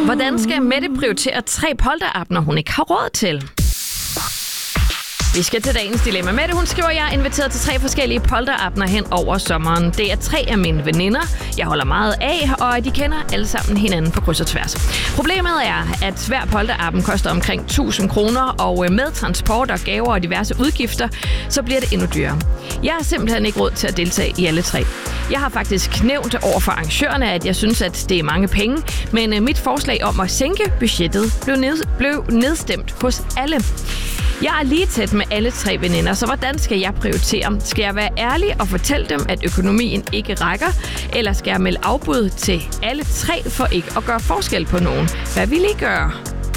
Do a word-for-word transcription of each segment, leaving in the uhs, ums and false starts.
Hvordan skal Mette prioritere tre polterappen, når hun ikke har råd til? Vi skal til dagens dilemma. Mette, hun skriver, at jeg er inviteret til tre forskellige polterabner hen over sommeren. Det er tre af mine veninder, jeg holder meget af, og de kender alle sammen hinanden på kryds og tværs. Problemet er, at hver polterappen koster omkring tusind kroner, og med transport og gaver og diverse udgifter, så bliver det endnu dyrere. Jeg har simpelthen ikke råd til at deltage i alle tre. Jeg har faktisk nævnt over for arrangørerne, at jeg synes, at det er mange penge, men mit forslag om at sænke budgettet blev, ned, blev nedstemt hos alle. Jeg er lige tæt med alle tre veninder, så hvordan skal jeg prioritere? Skal jeg være ærlig og fortælle dem, at økonomien ikke rækker? Eller skal jeg melde afbud til alle tre for ikke at gøre forskel på nogen? Hvad vil I gøre?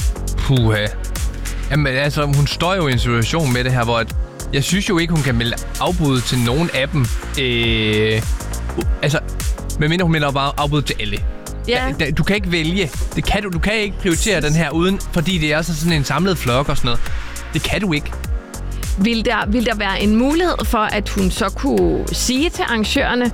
Puha. Jamen altså, hun står jo i en situation med det her, hvor at jeg synes jo ikke, hun kan melde afbud til nogen af dem. Øh, altså, medmindre hun melder bare afbud til alle. Ja. Da, da, du kan ikke vælge. Det kan du, du kan ikke prioritere den her uden, fordi det er så sådan en samlet flok og sådan noget. Det kan du ikke. Vil der, vil der være en mulighed for, at hun så kunne sige til arrangørerne,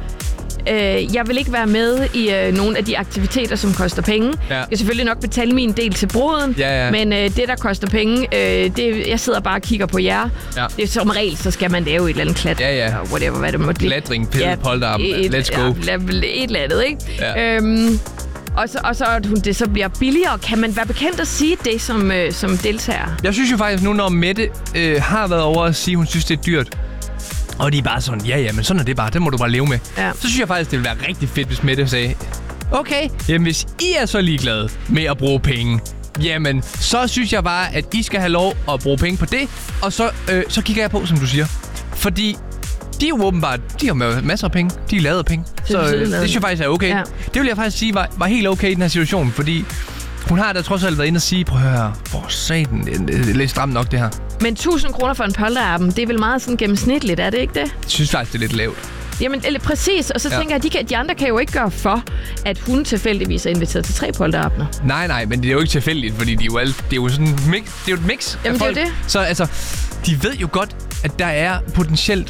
øh, jeg vil ikke være med i øh, nogle af de aktiviteter, som koster penge. Ja. Jeg kan selvfølgelig nok betale min del til bruden, ja, ja. men øh, det, der koster penge, øh, det, jeg sidder bare og kigger på jer. Ja. Det er som regel, så skal man lave et eller andet klat. Ja, ja. Whatever, hvad det måtte blive. Klatring, pille, ja, polterarm, let's go. Ja, et eller andet, ikke? Ja. Øhm, Og så, og så at hun, det så bliver billigere. Kan man være bekendt at sige det som, øh, som deltager? Jeg synes jo faktisk nu, når Mette øh, har været over at sige, at hun synes, det er dyrt, og de er bare sådan, ja ja, men sådan er det bare, det må du bare leve med. Ja. Så synes jeg faktisk, det ville være rigtig fedt, hvis Mette sagde, okay, jamen hvis I er så ligeglade med at bruge penge, jamen så synes jeg bare, at I skal have lov at bruge penge på det, og så, øh, så kigger jeg på, som du siger. Fordi de er jo åbenbart, de har masser af penge. De er lavet af penge. Så øh, det synes jeg faktisk er okay. Ja. Det vil jeg faktisk sige var, var helt okay i den her situation, fordi hun har da trods alt været inde og sige, prøv at høre, for satan, det er lidt stramt nok det her. Men tusind kroner for en polterappen, det er vel meget sådan gennemsnitligt, er det ikke det? Jeg synes faktisk, det er lidt lavt. Jamen, eller præcis. Og så ja. tænker jeg, at de, kan, de andre kan jo ikke gøre for, at hun tilfældigvis er inviteret til tre polterabner. Nej, nej, men det er jo ikke tilfældigt, fordi de er jo, alle, det er jo sådan mix, det er jo et mix Jamen, af folk. Det er det. Så altså, de ved jo godt, at der er potentielt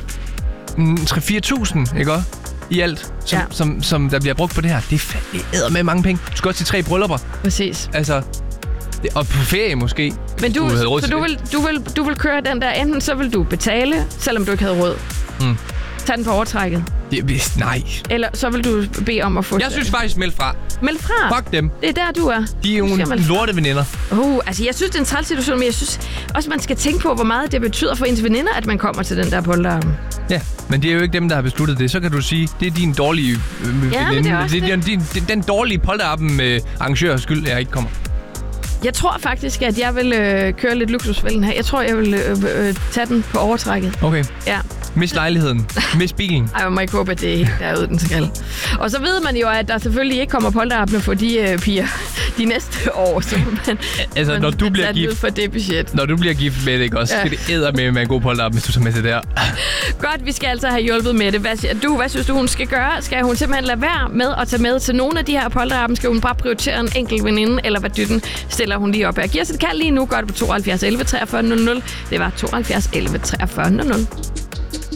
tre fire tusind, ikke også? I alt, som, ja. som, som der bliver brugt på det her. Det er fandme æder med mange penge. Du skal også til tre bryllupper. Præcis. Altså, det, og på ferie måske. Men du, du så du vil, du, vil, du vil køre den der, enten så vil du betale, selvom du ikke havde råd. Mm. Tag den på overtrækket. Det, nej. Eller så vil du bede om at få... Jeg synes faktisk, meld fra. Meld fra? Fuck dem. Det er der, du er. De er jo nogle lorteveninder. Uh, altså, jeg synes, det er en træls situation, men jeg synes også, man skal tænke på, hvor meget det betyder for ens veninder, at man kommer til den der polterappen. Ja, men det er jo ikke dem, der har besluttet det. Så kan du sige, det er din dårlige øh, ja, veninde. Det er, det. Det er din, din, den dårlige polterappen med arrangørers skyld, at jeg ikke kommer. Jeg tror faktisk, at jeg vil øh, køre lidt luksusfælden her. Jeg tror, jeg vil øh, øh, tage den på overtrækket. Okay. Ja. Miss lejligheden. Miss bilen. Ej, man må ikke håbe, at det er ikke derude, den skal. Og så ved man jo, at der selvfølgelig ikke kommer polterabner for de øh, piger de næste år. Så man, altså, man når du bliver gift... for det budget. Når du bliver gift med det, ikke også? Ja. Skal det æder med med en god polterappen, hvis du så med til der. Godt, vi skal altså have hjulpet med det. Hvad, du, hvad synes du, hun skal gøre? Skal hun simpelthen lade være med at tage med til nogle af de her polterappen? Skal hun bare prioritere en enkelt veninde, eller hvad dytten stiller hun lige op her? Giv os et kald lige nu. Gør det på tooghalvfjerds elleve treogfyrre nul nul. Det var tooghalvfjerds elleve treogfyrre nul nul.